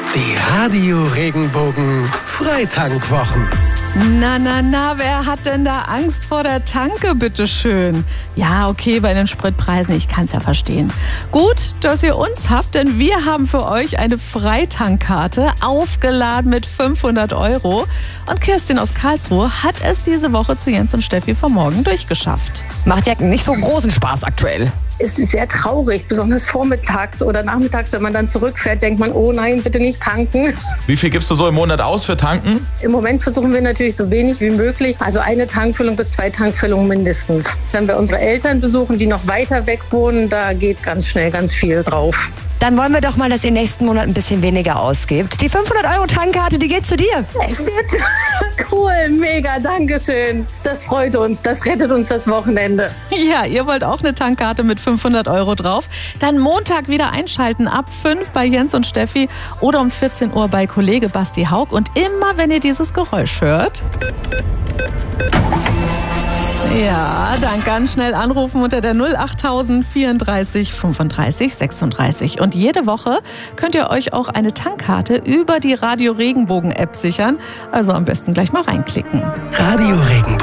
Die Radio Regenbogen Freitankwwochen. Na, wer hat denn da Angst vor der Tanke, bitteschön? Ja, okay, bei den Spritpreisen, ich kann's ja verstehen. Gut, dass ihr uns habt, denn wir haben für euch eine Freitankkarte, aufgeladen mit 500 €. Und Kirstin aus Karlsruhe hat es diese Woche zu Jens und Steffi vom Morgen durchgeschafft. Macht ja nicht so großen Spaß aktuell. Es ist sehr traurig, besonders vormittags oder nachmittags, wenn man dann zurückfährt, denkt man, oh nein, bitte nicht tanken. Wie viel gibst du so im Monat aus für Tanken? Im Moment versuchen wir natürlich so wenig wie möglich, also eine Tankfüllung bis 2 Tankfüllungen mindestens. Wenn wir unsere Eltern besuchen, die noch weiter weg wohnen, da geht ganz schnell ganz viel drauf. Dann wollen wir doch mal, dass ihr nächsten Monat ein bisschen weniger ausgebt. Die 500 € Tankkarte, die geht zu dir. Echt jetzt? Cool, mega, dankeschön. Das freut uns, das rettet uns das Wochenende. Ja, ihr wollt auch eine Tankkarte mit 500 € drauf? Dann Montag wieder einschalten, ab 5 bei Jens und Steffi oder um 14 Uhr bei Kollege Basti Haug. Und immer, wenn ihr dieses Geräusch hört... Ja, dann ganz schnell anrufen unter der 08000 34 35 36. Und jede Woche könnt ihr euch auch eine Tankkarte über die Radio Regenbogen App sichern. Also am besten gleich mal reinklicken. Radio Regenbogen.